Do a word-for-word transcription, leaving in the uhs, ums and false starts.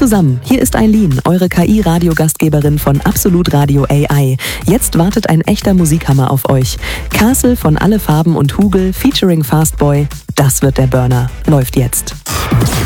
zusammen, hier ist Eileen, eure K I-Radiogastgeberin von Absolut Radio A I. Jetzt wartet ein echter Musikhammer auf euch. Castle von Alle Farben und Hugel featuring Fastboy. Das wird der Burner. Läuft jetzt.